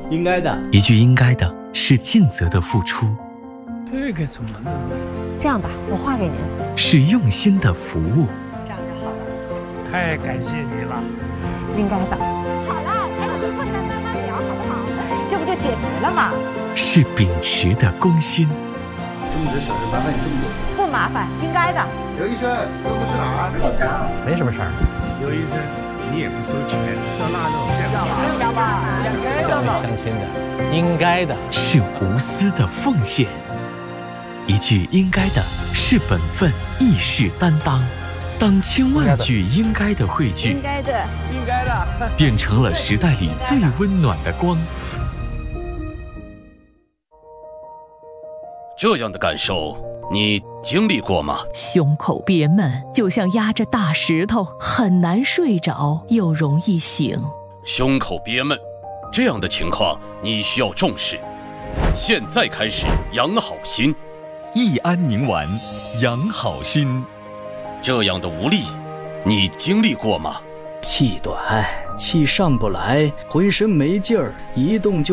应该的。 一句应该的是尽责的付出， 这个怎么弄？ 这样吧，我画给您。 是用心的服务。 这样就好了。 太感谢你了。 应该的。好了，还有一会再慢慢聊，好不好？这不就解决了吗？ 是秉持的公心。 这么点小事麻烦你这么多。 不麻烦，应该的。 刘医生，都不去哪儿？ 没什么事儿。 刘医生，你也不收钱，烧腊肉要吧，乡里乡亲的，应该的。 是无私的奉献。一句应该的是本分，义士担当。当千万句应该的汇聚， 应该的， 应该的， 变成了时代里最温暖的光。 这样的感受你经历过吗？ 胸口憋闷，就像压着大石头，很难睡着，又容易醒。 胸口憋闷，这样的情况你需要重视。现在开始养好心， 益安宁丸，养好心。 这样的无力，你经历过吗？ 气短，气上不来，浑身没劲儿，一动就